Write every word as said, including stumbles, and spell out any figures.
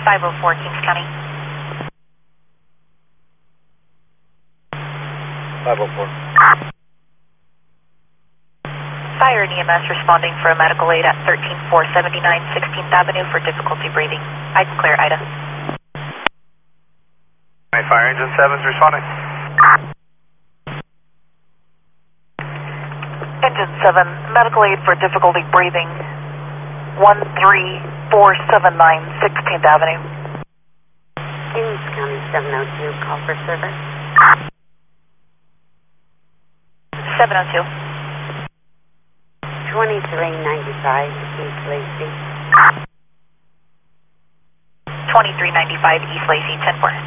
five oh four, Kings County. five oh four. Fire and E M S responding for a medical aid at thirteen four seventy-nine sixteenth Avenue for difficulty breathing. I can clear Ida. Fire engine seven's responding. Engine seven, medical aid for difficulty breathing. one three four seven nine sixteenth Avenue. Kings County seven oh two, call for service. seven oh two. twenty-three ninety-five, East Lacey. twenty-three ninety-five, East Lacey, ten four.